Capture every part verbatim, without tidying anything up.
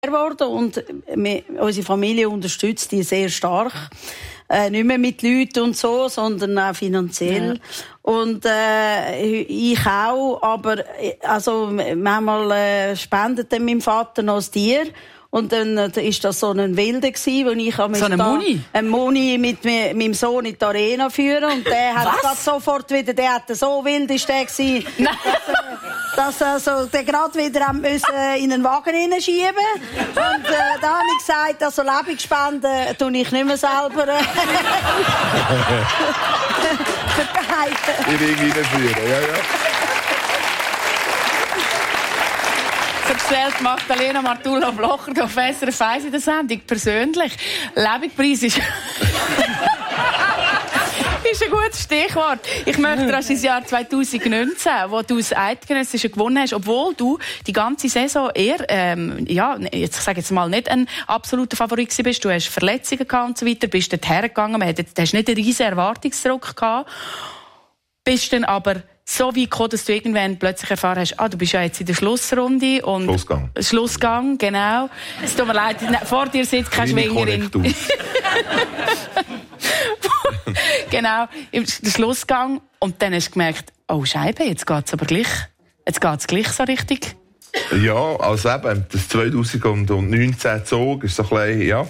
geworden und wir, unsere Familie unterstützt die sehr stark. Äh, nicht mehr mit Leuten und so, sondern auch finanziell. Ja. Und äh, ich auch, aber also manchmal äh, spendet dann mein Vater noch das Tier. Und dann äh, ist das so ein Wilder gsi, wo ich am so eine Moni? Ein Moni mit mi, meinem Sohn in die Arena führen. Und der hat grad sofort wieder, der hat so wild ist der gsi, dass er so, der grad wieder am müssen in einen Wagen hineinschieben. Und äh, da habe ich gesagt, also Lebensspenden tue ich nicht mehr selber. In den Ring reinführen, ja, ja. Erzählt Magdalena Martula-Blocher auf S R F eins in der Sendung persönlich. Lebenspreis ist... ist ein gutes Stichwort. Ich möchte an das Jahr zwanzig neunzehn, wo du das Eidgenössische gewonnen hast, obwohl du die ganze Saison eher, ähm, ja, jetzt, ich sage jetzt mal, nicht ein absoluter Favorit bist. Du hast Verletzungen gehabt und so weiter, bist dort hergegangen, du hast nicht einen riesen Erwartungsdruck gehabt, bist dann aber so weit gekommen, dass du irgendwann plötzlich erfahren hast, ah, du bist ja jetzt in der Schlussrunde. Und Schlussgang. Schlussgang, genau. Es tut mir leid, vor dir sitzt keine Schwingerin. Genau, im Schlussgang. Und dann hast du gemerkt, oh Scheibe, jetzt geht's aber gleich. Jetzt geht's gleich so richtig. Ja, also eben, das zwanzig neunzehn Zug ist so ein bisschen, ja,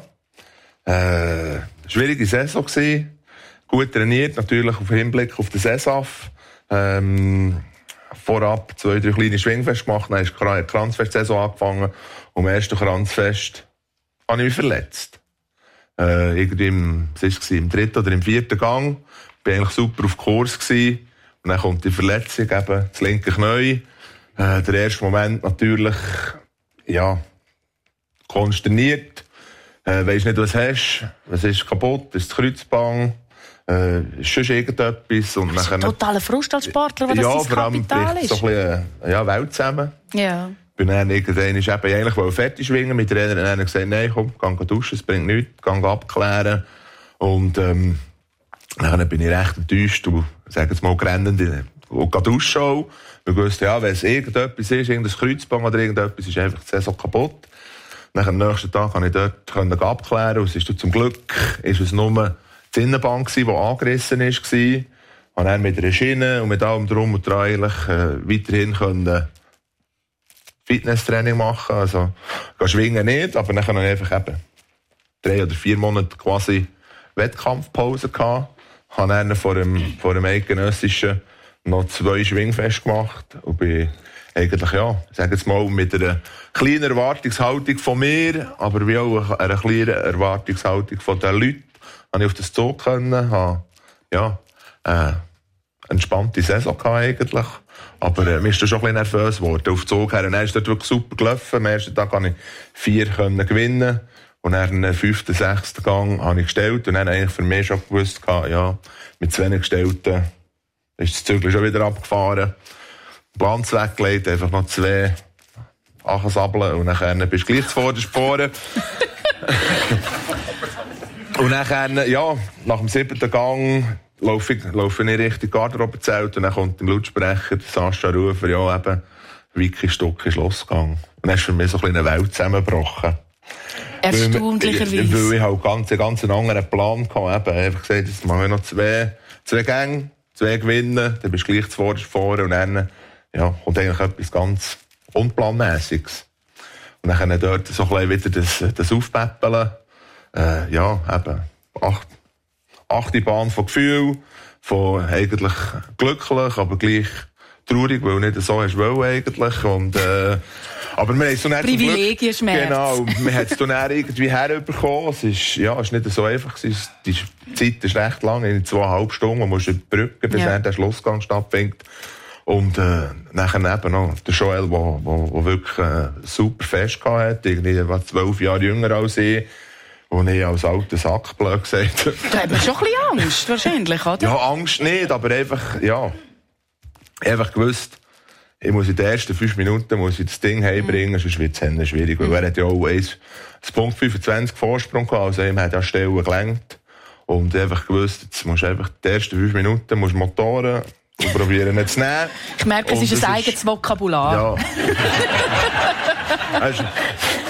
äh, schwierige Saison gewesen. Gut trainiert, natürlich auf Hinblick auf den Sesaf. Ähm, vorab zwei, drei kleine Schwingfeste gemacht, dann ist die Kranzfest-Saison angefangen. Und am ersten Kranzfest habe ich mich verletzt. Äh, irgendwie im, was war, im dritten oder im vierten Gang. Ich war eigentlich super auf Kurs gewesen. Und dann kommt die Verletzung, eben das linke Knie. Äh, der erste Moment natürlich, ja, konsterniert. Äh, weisst nicht, was du hast. Was ist kaputt? Ist das Kreuzband? Äh, ist schon irgendetwas. Und das ist ein totaler Frust als Sportler, wo ja, das dein Kapital ist. Ja, vor allem so ein bisschen, ja, Welt zusammen. Ja. Ich bin dann irgendwann ist eben eigentlich fertig schwingen. Mit der Trainer hat gesagt, nein, komm, geh duschen, es bringt nichts, geh abklären. Und, ähm, dann bin ich recht enttäuscht und, sag jetzt mal, gerannt und geh duschen auch. Wir wussten, ja, wenn es irgendetwas ist, irgendein Kreuzband oder irgendetwas, ist einfach die Saison kaputt. Dann am nächsten Tag konnte ich dort abklären und es ist zum Glück, ist es nur die Innenband, die angerissen war. Ich konnte dann mit einer Schiene und mit allem drum und dran eigentlich, äh, weiterhin können Fitnesstraining machen. Also, schwingen nicht, aber dann konnte ich einfach eben drei oder vier Monate quasi Wettkampfpause gehabt. Ich habe dann vor dem, vor dem Eidgenössischen noch zwei Schwingfeste gemacht und bin eigentlich, ja, ich sage jetzt mal, mit einer kleinen Erwartungshaltung von mir, aber wie auch einer kleinen Erwartungshaltung von den Leuten, habe ich auf das Zug können, habe, ja, äh, entspannte Saison gehabt eigentlich. Aber äh, mir ist da schon ein bisschen nervös geworden. Auf den Zug her. Und dann ist dort wirklich super gelaufen. Am ersten Tag konnte ich vier können gewinnen. Und dann den fünften, sechsten Gang habe ich gestellt. Und dann eigentlich für mich schon gewusst, ja, mit zwei Gestellten ist das Zügel schon wieder abgefahren. Glanz weggelegt, einfach noch zwei Achensabeln. Und dann bist du gleich zuvorderst vorne. Und dann, ja, nach dem siebten Gang laufe ich, laufe ich Richtung Garderobezelt und dann kommt im Lautsprecher Sascha Rufer, ja eben, Vicky Stuck ist losgegangen. Und dann ist für mich so ein bisschen eine Welt zusammengebrochen. Erstaunlicherweise. Weil, weil ich halt ganz, ganz einen anderen Plan hatte. Eben, einfach gesagt, jetzt machen wir noch zwei, zwei Gänge, zwei gewinnen, dann bist du gleich zuvorderst vorne und dann, ja, kommt eigentlich etwas ganz Unplanmäßiges. Und dann können dort so ein bisschen wieder das, das Aufpäppeln. Äh, ja, eben, acht, achte Bahn von Gefühl, von eigentlich glücklich, aber gleich traurig, weil nicht so hast wollen eigentlich. Und, äh, aber wir haben es so nicht Privilegien-Schmerz. Genau, wir haben es dann irgendwie herbekommen. Es ist, ja, es ist nicht so einfach. Es ist, die Zeit ist recht lang, in zweieinhalb Stunden, man muss überbrücken, bis ja. der Schlussgang stattfindet. Und äh, nachher eben noch der Joel, der wirklich äh, super fest hatte, irgendwie war zwölf Jahre jünger als ich. Und ich als alter Sack, blöd gesagt. Da hat man schon ein bisschen Angst, wahrscheinlich, oder? Ja, Angst nicht, aber einfach, ja, einfach gewusst, ich muss in den ersten fünf Minuten muss ich das Ding heimbringen, mhm. sonst wird es schwierig. Weil mhm. er hat ja auch eins Punkt fünfundzwanzig Vorsprung gehabt, also ihm hat ja Stellen gelenkt. Und einfach gewusst, jetzt musst du einfach die ersten fünf Minuten musst Motoren und probieren nicht zu nehmen. Ich merke, es ist ein eigenes Vokabular. Ja. Also,